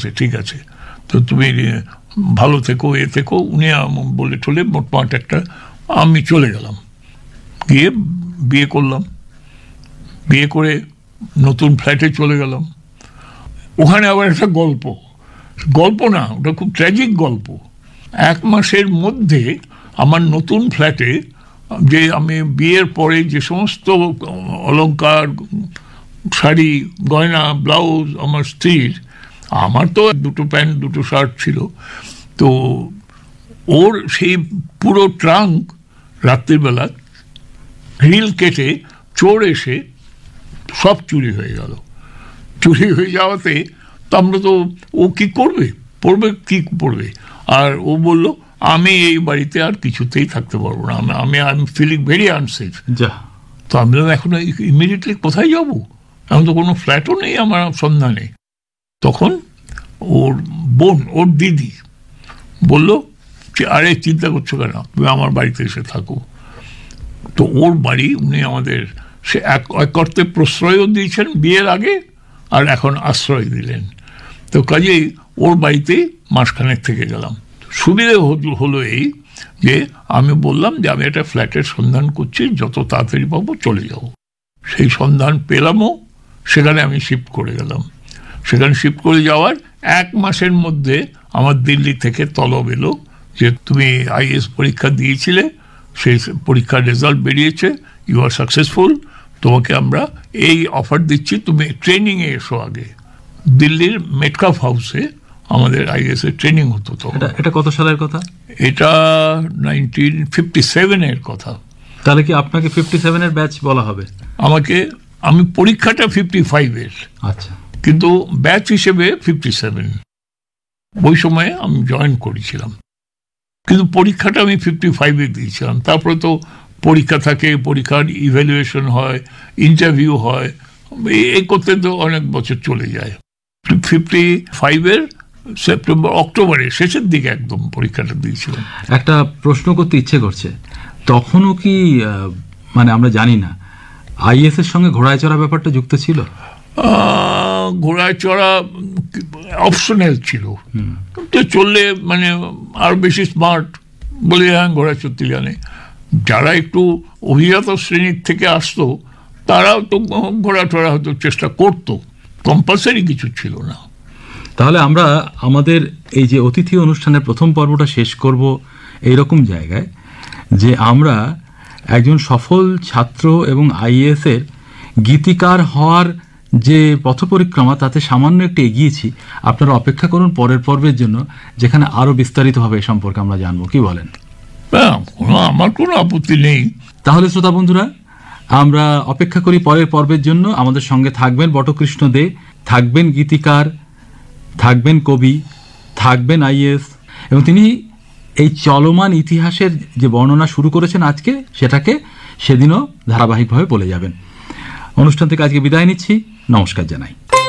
ঠিক আছে, তো তুমি ভালো থেকো, এ থেকো। উনি বলে ঠলে মোটমাট একটা, আমি চলে গেলাম, গিয়ে বিয়ে করলাম। বিয়ে করে নতুন ফ্ল্যাটে চলে গেলাম। ওখানে আবার একটা গল্প না, ওটা খুব ট্র্যাজিক গল্প। 1 মাসের মধ্যে আমার নতুন ফ্ল্যাটে, যে আমি বিয়ের পরে যে সমস্ত অলংকার, শাড়ি, গয়না, ব্লাউজ আমার স্ত্রীর, আমার তো 2 প্যান্ট 2 শার্ট ছিল, তো ওর সেই পুরো ট্রাঙ্ক রাত্রিবেলা রিল কেটে চোর এসে সব চুরি হয়ে গেল। চুরি হয়ে যাওয়াতে তো আমরা তো, ও কি করবে, কি পড়বে। আর ও বলল, আমি এই বাড়িতে আর কিছুতেই থাকতে পারবো না, আমি ফিলিং ভেরি আনসেফ। তো আমি এখন ইমিডিয়েটলি কোথায় যাব, এখন তো কোনো ফ্ল্যাটও নেই আমার সন্ধানে। তখন ওর বোন, ওর দিদি বলল যে, আরে চিন্তা করছো কেন, তুমি আমার বাড়িতে এসে থাকো। তো ওর বাড়ি, উনি আমাদের সে এক অর্থে প্রশ্রয়ও দিয়েছেন বিয়ের আগে, আর এখন আশ্রয় দিলেন। তো কাজেই ওর বাড়িতে মাসখানেক থেকে গেলাম। সুবিধে হলো এই যে আমি বললাম যে আমি একটা ফ্ল্যাটের সন্ধান করছি, যত তাড়াতাড়ি পাবো চলে যাবো। সেই সন্ধান পেলামও, সেখানে আমি শিফট করে গেলাম। সেখানে শিফট করে যাওয়ার 1 মাসের মধ্যে আমার দিল্লি থেকে তলব এলো যে তুমি আইএএস পরীক্ষা দিয়েছিলে, সেই পরীক্ষার রেজাল্ট বেরিয়েছে, ইউ আর সাকসেসফুল, তোমাকে আমরা এই অফার দিচ্ছি, তুমি ট্রেনিংয়ে এসো। আগে দিল্লির মেটকাফ হাউসে আমাদের আইএএস এর ট্রেনিং হতো। তো এটা কত সালের কথা? এটা 1957 এর কথা। তাহলে কি আপনাকে 57 এর ব্যাচ বলা হবে? আমি পরীক্ষাটা 55 এর, আচ্ছা, কিন্তু ব্যাচ হিসেবে 57। ওই সময়ে আমি জয়েন করেছিলাম, কিন্তু পরীক্ষাটা আমি 55 দিয়েছিলাম। তারপরে তো পরীক্ষা থাকে, পরীক্ষার ইভ্যালুয়েশন হয়, ইন্টারভিউ হয়, এই করতে তো অনেক বছর চলে যায়। 55 সেপ্টেম্বর অক্টোবরের শেষের দিকে একদম পরীক্ষাটা দিয়েছিলাম। একটা প্রশ্ন করতে ইচ্ছে করছে, তখনও কি মানে আমরা জানি না, আইএস এর সঙ্গে ঘোড়ায় চড়া ব্যাপারটা যুক্ত ছিল? ঘোড়ায় চড়া অপশনাল ছিল, তো চললে মানে আরো বেশি স্মার্ট বলে ঘোড়া চড়তে জানে। যারা একটু অভিজাত শ্রেণীর থেকে আসতো, তারাও তো ঘোড়া চড়া হয়তো চেষ্টা করতো, কম্পালসারি কিছু ছিল না। তাহলে আমরা আমাদের এই যে অতিথি অনুষ্ঠানের প্রথম পর্বটা শেষ করব এইরকম জায়গায়, যে আমরা একজন সফল ছাত্র এবং আইএএস এর গীতিকার হওয়ার যে পথপরিক্রমা, তাতে সামান্য একটু এগিয়েছি। আপনারা অপেক্ষা করুন পরের পর্বের জন্য, যেখানে আরো বিস্তারিতভাবে এ সম্পর্কে আমরা জানবো। কি বলেন? আমার কোনো আপত্তি নেই। তাহলে শ্রোতা বন্ধুরা, আমরা অপেক্ষা করি পরের পর্বের জন্য। আমাদের সঙ্গে থাকবেন বটকৃষ্ণ দে, থাকবেন গীতিকার, থাকবেন কবি, থাকবেন আইএএস, এবং তিনি এই চলমান ইতিহাসের যে বর্ণনা শুরু করেছেন আজকে, সেটাকে সেদিনও ধারাবাহিকভাবে বলে যাবেন। অনুষ্ঠান থেকে আজকে বিদায় নিচ্ছি, নমস্কার জানাই।